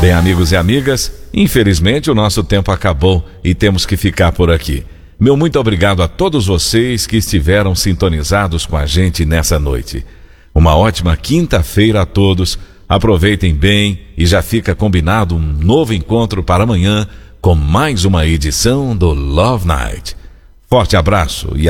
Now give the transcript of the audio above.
Bem, amigos e amigas, infelizmente o nosso tempo acabou e temos que ficar por aqui. Meu muito obrigado a todos vocês que estiveram sintonizados com a gente nessa noite. Uma ótima quinta-feira a todos. Aproveitem bem e já fica combinado um novo encontro para amanhã com mais uma edição do Love Night. Forte abraço e